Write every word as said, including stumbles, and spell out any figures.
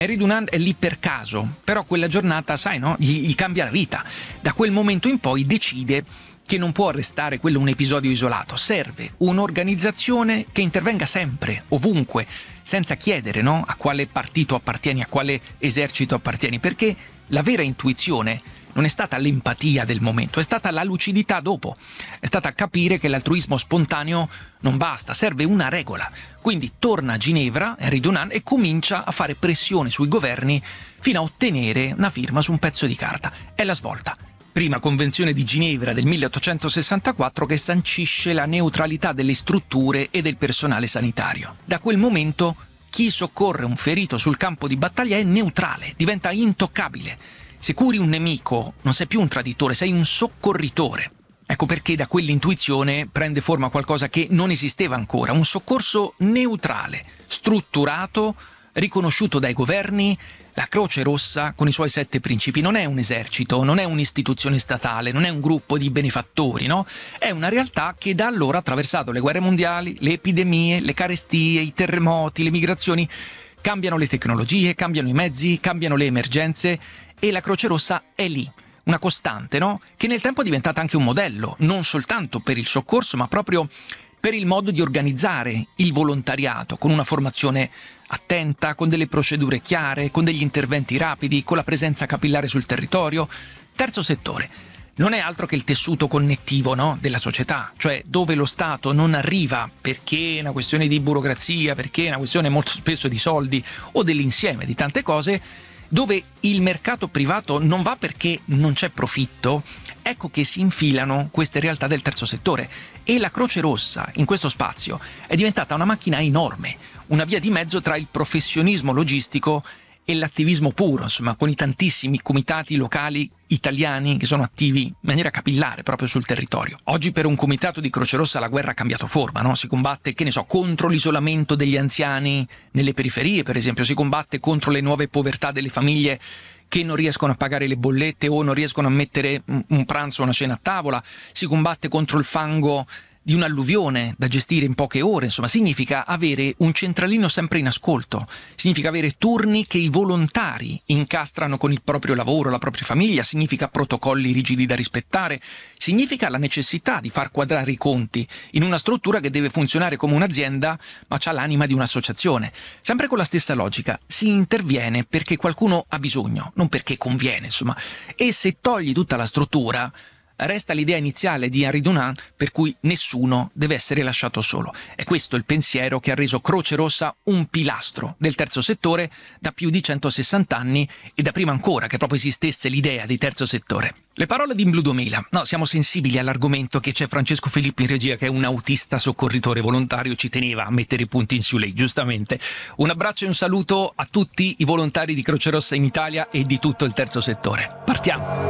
Henri Dunant è lì per caso, però quella giornata, sai, no? Gli, gli cambia la vita. Da quel momento in poi decide che non può restare quello un episodio isolato. Serve un'organizzazione che intervenga sempre, ovunque, senza chiedere, no? A quale partito appartieni, a quale esercito appartieni, perché la vera intuizione non è stata l'empatia del momento, è stata la lucidità dopo, è stata capire che l'altruismo spontaneo non basta, serve una regola. Quindi torna a Ginevra, Henri Dunant, e comincia a fare pressione sui governi fino a ottenere una firma su un pezzo di carta. È la svolta. Prima convenzione di Ginevra del milleottocentosessantaquattro che sancisce la neutralità delle strutture e del personale sanitario. Da quel momento chi soccorre un ferito sul campo di battaglia è neutrale, diventa intoccabile. Se curi un nemico non sei più un traditore, sei un soccorritore. Ecco perché da quell'intuizione prende forma qualcosa che non esisteva ancora, un soccorso neutrale, strutturato, riconosciuto dai governi. La Croce Rossa, con i suoi sette principi, non è un esercito, non è un'istituzione statale, non è un gruppo di benefattori, no? È una realtà che da allora ha attraversato le guerre mondiali, le epidemie, le carestie, i terremoti, le migrazioni. Cambiano le tecnologie, cambiano i mezzi, cambiano le emergenze e la Croce Rossa è lì, una costante, no? Che nel tempo è diventata anche un modello, non soltanto per il soccorso, ma proprio per il modo di organizzare il volontariato, con una formazione attenta, con delle procedure chiare, con degli interventi rapidi, con la presenza capillare sul territorio. Terzo settore. Non è altro che il tessuto connettivo, no? Della società, cioè dove lo Stato non arriva perché è una questione di burocrazia, perché è una questione molto spesso di soldi o dell'insieme di tante cose, dove il mercato privato non va perché non c'è profitto. Ecco che si infilano queste realtà del terzo settore e la Croce Rossa in questo spazio è diventata una macchina enorme, una via di mezzo tra il professionismo logistico e l'attivismo puro, insomma, con i tantissimi comitati locali italiani che sono attivi in maniera capillare proprio sul territorio. Oggi per un comitato di Croce Rossa la guerra ha cambiato forma, no? Si combatte, che ne so, contro l'isolamento degli anziani nelle periferie, per esempio, si combatte contro le nuove povertà delle famiglie che non riescono a pagare le bollette o non riescono a mettere un pranzo o una cena a tavola, si combatte contro il fango di un'alluvione da gestire in poche ore. Insomma, significa avere un centralino sempre in ascolto, significa avere turni che i volontari incastrano con il proprio lavoro, la propria famiglia, significa protocolli rigidi da rispettare, significa la necessità di far quadrare i conti in una struttura che deve funzionare come un'azienda ma ha l'anima di un'associazione. Sempre con la stessa logica, si interviene perché qualcuno ha bisogno, non perché conviene, insomma. E se togli tutta la struttura, resta l'idea iniziale di Henri Dunant per cui nessuno deve essere lasciato solo. È questo il pensiero che ha reso Croce Rossa un pilastro del terzo settore da più di centosessanta anni e da prima ancora che proprio esistesse l'idea di terzo settore. Le parole di Blue duemila. No, siamo sensibili all'argomento che c'è Francesco Filippi in regia, che è un autista soccorritore volontario, ci teneva a mettere i punti in su lei, giustamente. Un abbraccio e un saluto a tutti i volontari di Croce Rossa in Italia e di tutto il terzo settore. Partiamo!